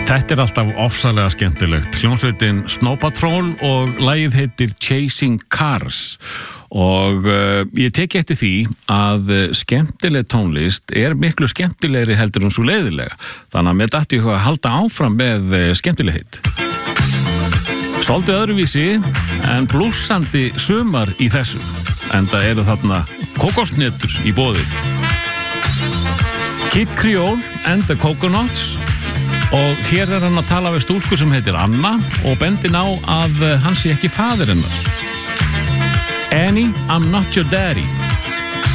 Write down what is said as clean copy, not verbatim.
Þetta alltaf ofsalega skemmtilegt. Hljómsveitin Snow Patrol og lagið heitir Chasing Cars. Og ég teki eftir því að skemmtileg tónlist miklu skemmtilegri heldur en svo leiðilega. Þannig að mér dætti að halda áfram með skemmtilegheit. Svolítið öðruvísi en blússandi sumar í þessu. Enda eru þarna kokosnetur í boði. Kid Creole and the Coconuts. Og hér hann að tala við stúlku sem heitir Anna og bendir á að hann sé ekki faðir hennar. Annie, I'm not your daddy.